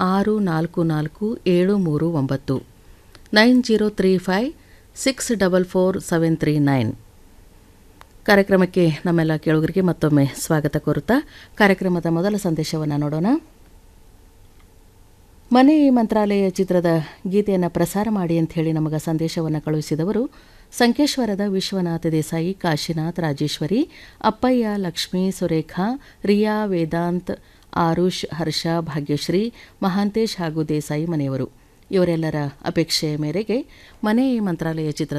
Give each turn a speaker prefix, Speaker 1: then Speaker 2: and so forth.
Speaker 1: 9035744739 9035644739. ಕಾರ್ಯಕ್ರಮಕ್ಕೆ ನಮ್ಮೆಲ್ಲ ಕೇಳುಗರಿಗೆ ಮತ್ತೊಮ್ಮೆ ಸ್ವಾಗತ ಕೋರುತ್ತಾ ಕಾರ್ಯಕ್ರಮದ ಮೊದಲ ಸಂದೇಶವನ್ನು ನೋಡೋಣ. ಮನೆ ಮಂತ್ರಾಲಯ ಚಿತ್ರದ ಗೀತೆಯನ್ನು ಪ್ರಸಾರ ಮಾಡಿ ಅಂತ ಹೇಳಿ ನಮಗೆ ಸಂದೇಶವನ್ನು ಕಳುಹಿಸಿದವರು ಸಂಕೇಶ್ವರದ ವಿಶ್ವನಾಥ ದೇಸಾಯಿ, ಕಾಶಿನಾಥ್, ರಾಜೇಶ್ವರಿ, ಅಪ್ಪಯ್ಯ, ಲಕ್ಷ್ಮೀ, ಸುರೇಖಾ, ರಿಯಾ, ವೇದಾಂತ್, ಆರುಷ್, ಹರ್ಷ, ಭಾಗ್ಯಶ್ರೀ, ಮಹಾಂತೇಶ್ ಹಾಗೂ ದೇಸಾಯಿ ಮನೆಯವರು. ಇವರೆಲ್ಲರ ಅಪೇಕ್ಷೆಯ ಮೇರೆಗೆ ಮನೆ ಮಂತ್ರಾಲಯ ಚಿತ್ರದ